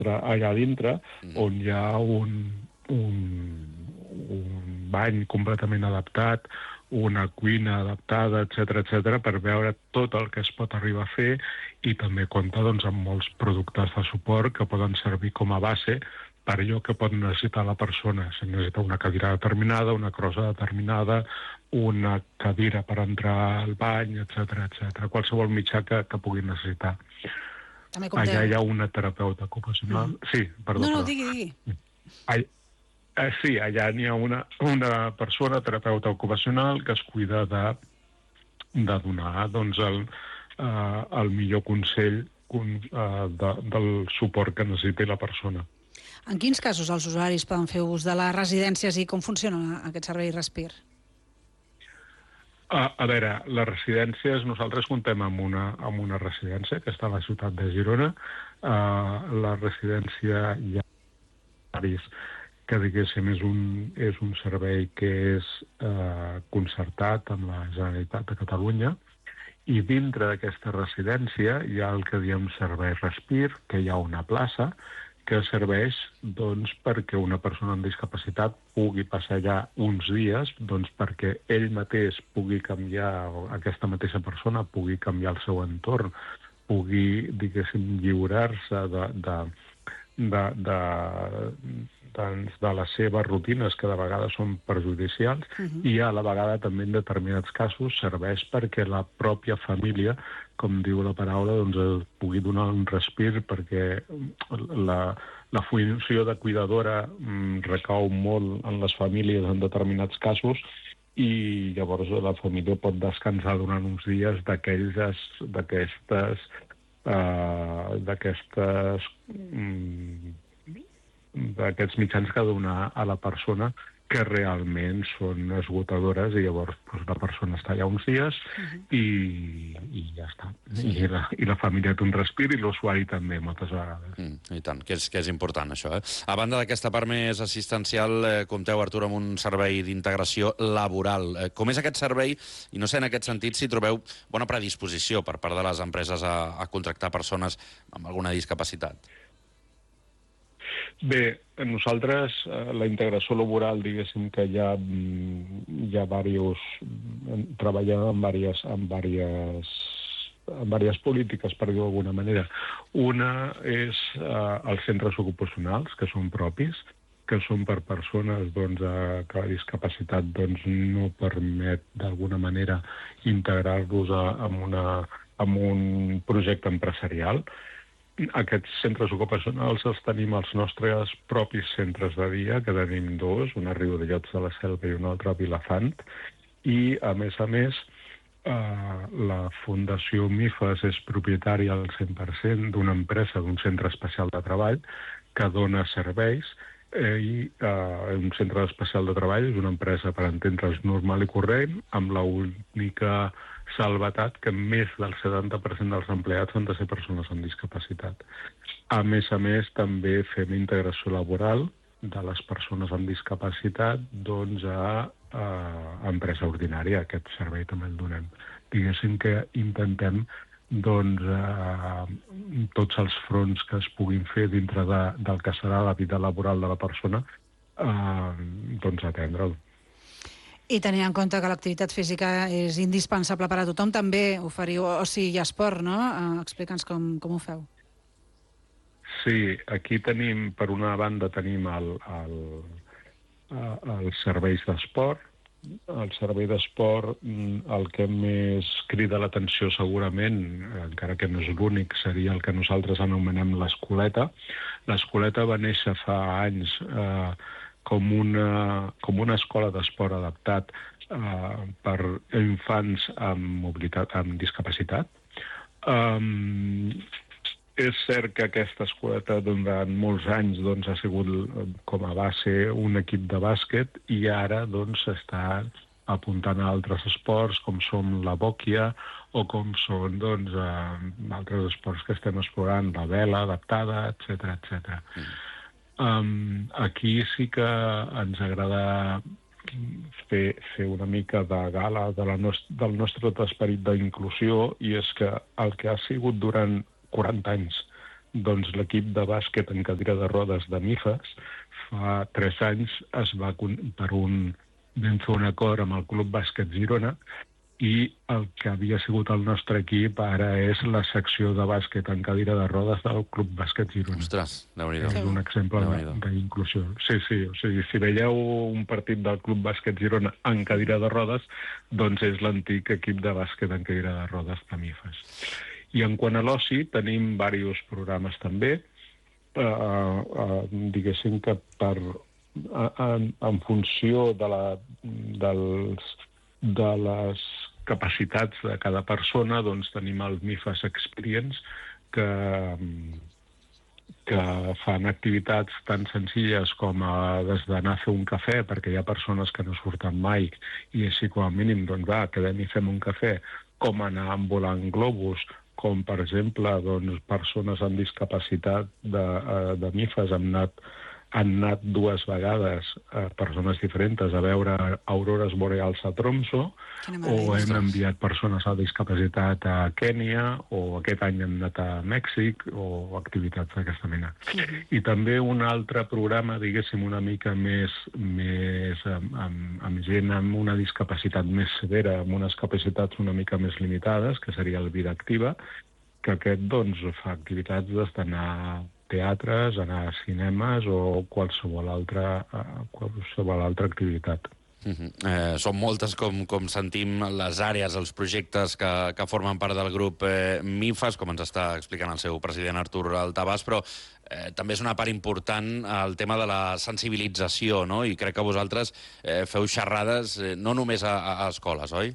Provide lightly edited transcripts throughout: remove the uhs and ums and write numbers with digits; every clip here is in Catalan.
allà dintre, on hi ha un bany completament adaptat, una cuina adaptada, etc per veure tot el que es pot arribar a fer, i també compta doncs, amb molts productes de suport que poden servir com a base per allò que pot necessitar la persona. Si necessita una cadira determinada, una crosa determinada, una cadira per entrar al bany, etc. Qualsevol mitjà que pugui necessitar. També compteu... Allà hi ha una terapeuta ocupacional... Sí, perdó. No, digui. Sí, allà hi ha una persona, terapeuta ocupacional, que es cuida de donar doncs, el millor consell del suport que necessiti la persona. En quins casos els usuaris poden fer ús de les residències i com funciona aquest servei Respir? A veure, les residències, nosaltres comptem amb una residència que està a la ciutat de Girona. La residència hi ha usuaris que, diguéssim, és un servei que és concertat amb la Generalitat de Catalunya, i dintre d'aquesta residència hi ha el que diem servei Respir, que hi ha una plaça que serveix doncs, perquè una persona amb discapacitat pugui passar allà uns dies, doncs, perquè ell mateix pugui canviar, o aquesta mateixa persona pugui canviar el seu entorn, pugui, diguéssim, lliurar-se de les seves rutines, que de vegades són perjudicials, i a la vegada també en determinats casos serveix perquè la pròpia família, com diu la paraula, doncs pugui donar un respir, perquè la funció de cuidadora recau molt en les famílies en determinats casos, i llavors la família pot descansar durant uns dies d'aquests mitjans que ha de donar a la persona, que realment són esgotadores, i llavors doncs, la persona està allà uns dies i ja està. Sí. I la família té un respir, i l'usuari també, moltes vegades. I tant, que és important, això. A banda d'aquesta part més assistencial, compteu, Artur, amb un servei d'integració laboral. Com és aquest servei? I no sé, en aquest sentit, si trobeu bona predisposició per part de les empreses a contractar persones amb alguna discapacitat. Bé, nosaltres, la integració laboral, diguéssim que ja treballem amb diverses polítiques, per dir-ho d'alguna manera. Una és els centres ocupacionals, que són propis, que són per persones doncs, que la discapacitat doncs, no permet d'alguna manera integrar-los en un projecte empresarial. Aquests centres ocupacionals els tenim als nostres propis centres de dia, que tenim dos, un a Riudellots de la Selva i un altre a Vilafant, i a més, la Fundació MIFAS és propietària al 100% d'una empresa, d'un centre especial de treball, que dona serveis, i un centre especial de treball és una empresa, per entendre's, normal i corrent, amb l'única salvetat que més del 70% dels empleats han de ser persones amb discapacitat. A més, també fem integració laboral de les persones amb discapacitat doncs, a empresa ordinària. Aquest servei també el donem. Diguéssim que intentem doncs, tots els fronts que es puguin fer dintre del que serà la vida laboral de la persona, doncs atendre'l. I tenint en compte que l'activitat física és indispensable per a tothom, també oferiu oci i esport, no? Explica'ns com ho feu. Sí, aquí tenim, per una banda, tenim els serveis d'esport. El servei d'esport, el que més crida l'atenció segurament, encara que no és l'únic, seria el que nosaltres anomenem l'escoleta. L'escoleta va néixer fa anys com una escola d'esport adaptat per infants amb discapacitat. És cert que aquesta escoleta durant molts anys ha sigut com a base un equip de bàsquet, i ara s'està apuntant a altres esports com són la bòquia o com són altres esports que estem explorant, la vela adaptada, etc. Aquí sí que ens agrada fer una mica de gala del nostre esperit d'inclusió, i és que el que ha sigut durant 40 anys Doncs l'equip de bàsquet en cadira de rodes de MIFAS fa 3 anys vam fer un acord amb el Club Bàsquet Girona i el que havia sigut el nostre equip ara és la secció de bàsquet en cadira de rodes del Club Bàsquet Girona. Ostres, Déu-n'hi-do. És un exemple d'inclusió. Sí, o sigui, si veieu un partit del Club Bàsquet Girona en cadira de rodes, doncs és l'antic equip de bàsquet en cadira de rodes de MIFAS. I en quant a l'oci, tenim diversos programes també, diguéssim que en funció de les capacitats de cada persona, doncs tenim el MIFAS Experience, que fan activitats tan senzilles com des d'anar a fer un cafè, perquè hi ha persones que no surten mai, i així com a mínim, doncs quedem i fem un cafè, com anar volant globus, com per exemple persones amb discapacitat de MIFAS han anat 2 vegades persones diferents a veure aurores boreals a Tromsø, o hem enviat persones amb discapacitat a Kènia, o aquest any hem anat a Mèxic, o activitats d'aquesta mena. I també un altre programa, diguéssim, una mica més amb gent amb una discapacitat més severa, amb unes capacitats una mica més limitades, que seria el Vida Activa, que aquest fa activitats des d'anar a teatres, anar a cinemes o qualsevol altra activitat. Són moltes, com sentim, les àrees, els projectes que formen part del grup MIFAS, com ens està explicant el seu president Artur Altabàs, però també és una part important el tema de la sensibilització, no? I crec que vosaltres feu xerrades no només a escoles, oi?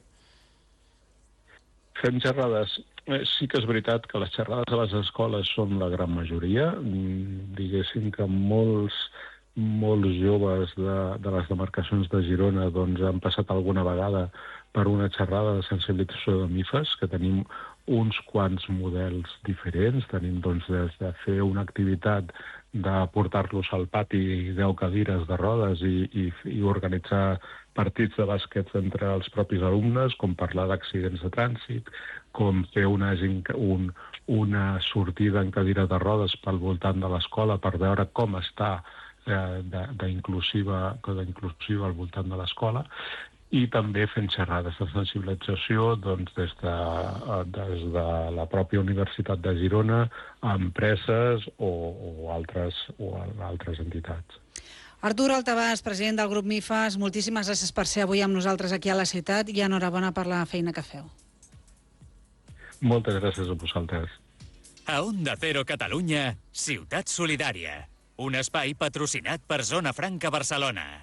Fem xerrades. Sí que és veritat que les xerrades a les escoles són la gran majoria. Diguéssim que molts joves de les demarcacions de Girona han passat alguna vegada per una xerrada de sensibilització de MIFAS, que tenim uns quants models diferents. Tenim des de fer una activitat de portar-los al pati 10 cadires de rodes i organitzar partits de bàsquet entre els propis alumnes, com parlar d'accidents de trànsit, com fer una sortida en cadira de rodes pel voltant de l'escola per veure com està d'inclusiva al voltant de l'escola, i també fent xerrades de sensibilització des de la pròpia Universitat de Girona a empreses o altres entitats. Artur Altabàs, president del grup MIFAS, moltíssimes gràcies per ser avui amb nosaltres aquí a la ciutat i enhorabona per la feina que feu. Moltes gràcies a vosaltres. A Onda Cero Catalunya, Ciutat Solidària. Un espai patrocinat per Zona Franca Barcelona.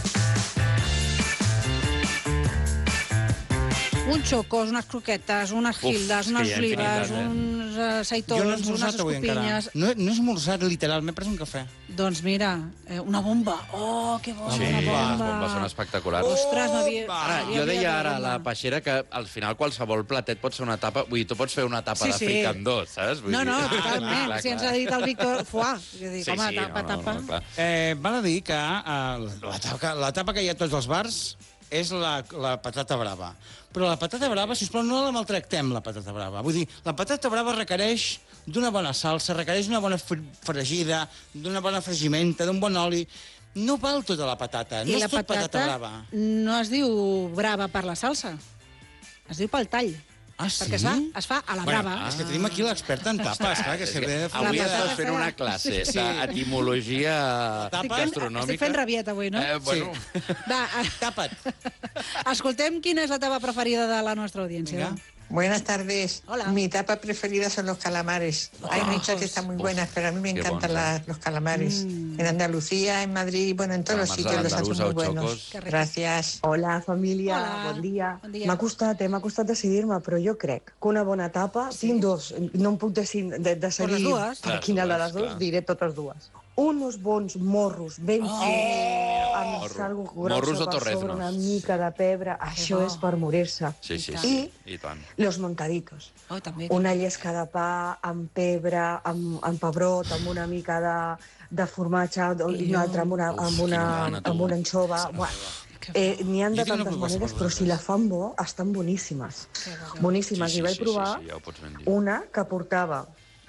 Uns xocos, unes croquetes, unes gildes, unes olives, uns seitons, unes escopinyes... No he esmorzat, literalment, he pres un cafè. Doncs mira, una bomba. Oh, que bona, sí, una bomba. les bombes són espectaculars. Ostres, Jo deia ara a la peixera que al final qualsevol platet pot ser una tapa... Vull dir, tu pots fer una tapa de fricandó, saps? No, totalment. Si ens ha dit el Víctor Foix. Home, tapa. Val a dir que la tapa que hi ha a tots els bars és la patata brava. Però la patata brava, sisplau, no la maltractem, la patata brava. Vull dir, la patata brava requereix d'una bona salsa, requereix d'una bona fregida, d'una bona fregimenta, d'un bon oli. No val tota la patata, no és tot patata brava. No es diu brava per la salsa, es diu pel tall. Ah, sí? Perquè es fa a la brava. És que tenim aquí l'experta en tapes, clar, que se ve de fer... Avui estàs fent una classe d'etimologia gastronòmica. Estic fent rabieta avui, no? Bueno. Va, tapa't. Escoltem quina és la tapa preferida de la nostra audiència. Buenas tardes. Hola. Mi tapa preferida son los calamares. Hay muchas que están muy buenas, pero a mí me encantan los calamares. En Andalucía, en Madrid, bueno, en todos los sitios los hacen muy buenos. Gracias. Hola, família. Hola. Bon dia. Bon dia. M'ha costat decidir-me, però jo crec que una bona tapa... Tinc dos, no em puc decidir per quina de les dues, diré totes dues. Unos bons morros ben fets, amb salgo grosso per sobre, una mica de pebre, això és per morir-se. Sí, i tant. Los montaditos. També. Una llesca de pa amb pebre, amb pebrot, amb una mica de formatge, i una altra amb una anxova. N'hi ha de tantes maneres, però si la fan bo, estan boníssimes. Boníssimes. I vaig provar una que portava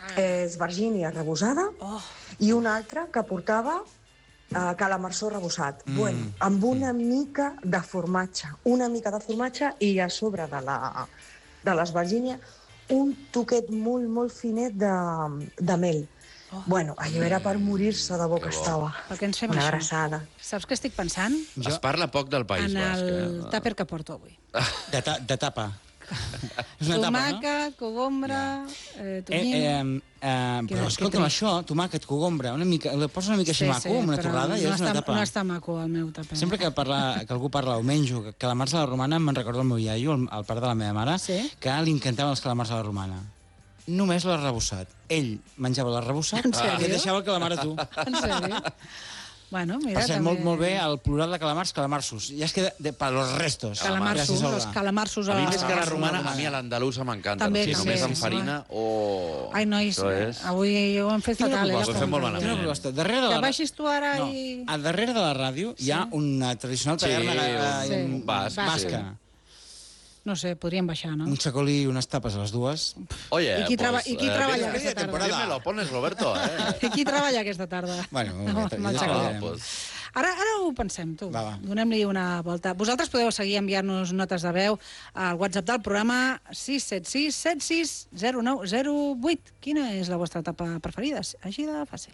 esvergínia arrebossada i una altra que portava calamarsó arrebossat. Bueno, amb una mica de formatge. Una mica de formatge i a sobre de l'esvergínia un toquet molt, molt finet de mel. Bueno, allò era per morir-se de bo que estava. Per què ens fem Una això? abraçada. Saps què estic pensant? Es parla poc del País Basc. En el tàper que porto avui. De tapa. És una tapa, no? Tomàquet, cogombre, tonyina... Però escolta'm, això, tomàquet, cogombre, li poses una mica ximaco, amb una torrada, i és una tapa. No està maco el meu tàper. Sempre que algú parla o menjo calamars a la romana, me'n recordo el meu iaio, el pare de la meva mare, que li encantaven els calamars a la romana. Només l'arrebossat. Ell menjava l'arrebossat i et deixava el calamar a tu. En sèrio? Bueno, mira, per cert, també... molt bé el plural de calamars, calamarsos. Ja es queda per los restos. Calamarsos, els calamarsos a mi més que la romana, a mi a l'andalusa m'encanta. Sí, només amb farina o... Ai, nois, avui ho hem fet fatal. Ho hem fet molt malament. Que baixis tu ara i... A darrere de la ràdio hi ha una tradicional taverna basca. No sé, podríem baixar, no? Un xacolí i unes tapes a les dues. Oye, I qui treballa aquesta tarda? Dímelo, pones, Roberto, I qui treballa aquesta tarda? Bueno, Ara ho pensem, tu. Donem-li una volta. Vosaltres podeu seguir enviant-nos notes de veu al WhatsApp del programa 676 760908. Quina és la vostra etapa preferida? Així de fàcil.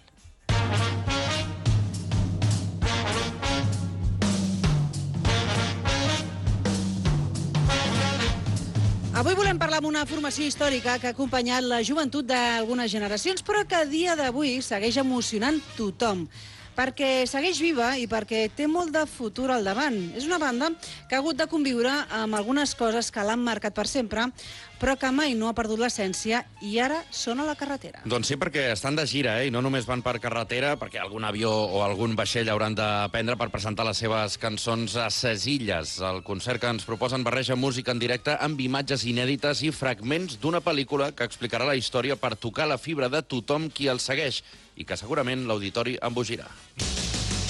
Avui volem parlar amb una formació històrica que ha acompanyat la joventut d'algunes generacions, però que a dia d'avui segueix emocionant tothom, perquè segueix viva i perquè té molt de futur al davant. És una banda que ha hagut de conviure amb algunes coses que l'han marcat per sempre, però que mai no ha perdut l'essència i ara són a la carretera. Doncs sí, perquè estan de gira, i no només van per carretera, perquè algun avió o algun vaixell hauran de prendre per presentar les seves cançons a ses illes. El concert que ens proposen barreja música en directe amb imatges inèdites i fragments d'una pel·lícula que explicarà la història per tocar la fibra de tothom qui el segueix i que segurament l'auditori embogirà.